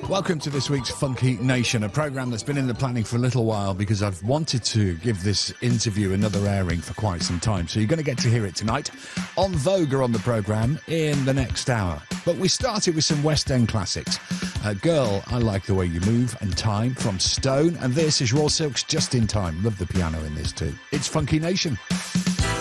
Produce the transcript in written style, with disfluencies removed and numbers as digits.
Welcome to this week's Funky Nation, a programme that's been in the planning for a little while because I've wanted to give this interview another airing for quite some time. So you're going to get to hear it tonight. On Vogue are on the programme in the next hour. But we started with some West End classics. Girl, I Like the Way You Move and Time from Stone. And this is Raw Silk's Just in Time. Love the piano in this too. It's Funky Nation.